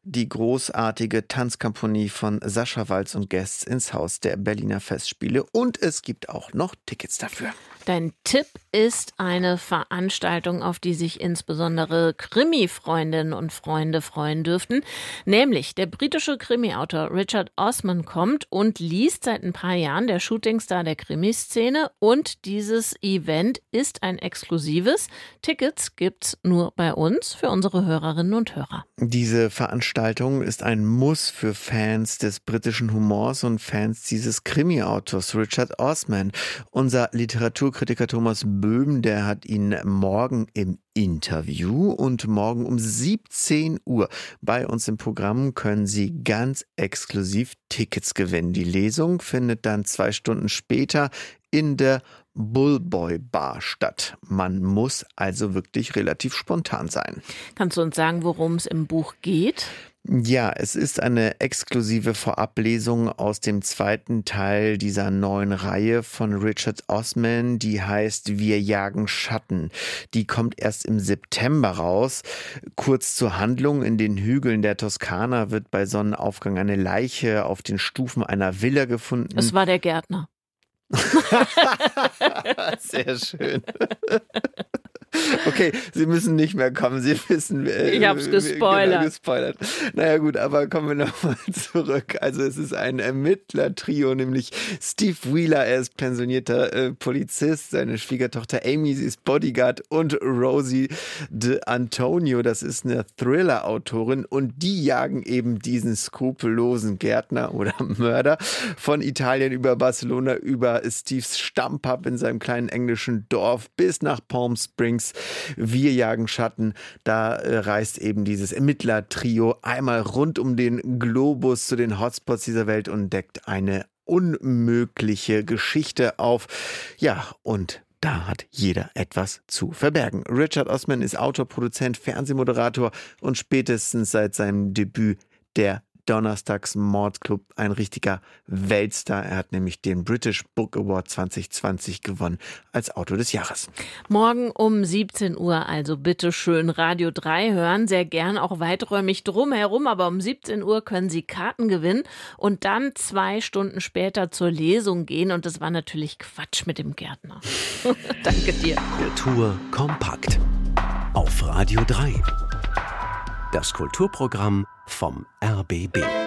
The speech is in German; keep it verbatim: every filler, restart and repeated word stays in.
die großartige Tanzkompanie von Sascha Waltz und Guests ins Haus der Berliner Festspiele. Und es gibt auch noch Tickets dafür. Dein Tipp ist eine Veranstaltung, auf die sich insbesondere Krimi-Freundinnen und Freunde freuen dürften. Nämlich der britische Krimi-Autor Richard Osman kommt und liest seit ein paar Jahren, der Shootingstar der Krimiszene. Und dieses Event ist ein exklusives. Tickets gibt's nur bei uns für unsere Hörerinnen und Hörer. Diese Veranstaltung ist ein Muss für Fans des britischen Humors und Fans dieses Krimi-Autors Richard Osman. Unser Literaturkritiker Thomas Böhm, der hat ihn morgen im Interview und morgen um siebzehn Uhr bei uns im Programm können Sie ganz exklusiv Tickets gewinnen. Die Lesung findet dann zwei Stunden später in der Bullboy Bar statt. Man muss also wirklich relativ spontan sein. Kannst du uns sagen, worum es im Buch geht? Ja, es ist eine exklusive Vorablesung aus dem zweiten Teil dieser neuen Reihe von Richard Osman, die heißt Wir jagen Schatten. Die kommt erst im September raus. Kurz zur Handlung: In den Hügeln der Toskana wird bei Sonnenaufgang eine Leiche auf den Stufen einer Villa gefunden. Es war der Gärtner. Sehr schön. Okay, Sie müssen nicht mehr kommen. Sie wissen, äh, ich hab's gespoilert. Genau, gespoilert. Naja gut, aber kommen wir nochmal zurück. Also es ist ein Ermittlertrio, nämlich Steve Wheeler, er ist pensionierter äh, Polizist, seine Schwiegertochter Amy, sie ist Bodyguard, und Rosie de Antonio, das ist eine Thriller-Autorin, und die jagen eben diesen skrupellosen Gärtner oder Mörder von Italien über Barcelona, über Steves Stammpub in seinem kleinen englischen Dorf bis nach Palm Springs. Wir jagen Schatten. Da äh, reist eben dieses Ermittlertrio einmal rund um den Globus zu den Hotspots dieser Welt und deckt eine unmögliche Geschichte auf. Ja, und da hat jeder etwas zu verbergen. Richard Osman ist Autor, Produzent, Fernsehmoderator und spätestens seit seinem Debüt der Donnerstags Mordclub ein richtiger Weltstar. Er hat nämlich den British Book Award zwanzig zwanzig gewonnen als Autor des Jahres. Morgen um siebzehn Uhr, also bitte schön Radio drei hören, sehr gern auch weiträumig drumherum, aber um siebzehn Uhr können Sie Karten gewinnen und dann zwei Stunden später zur Lesung gehen, und das war natürlich Quatsch mit dem Gärtner. Danke dir. Kultur kompakt auf Radio drei. Das Kulturprogramm vom R B B.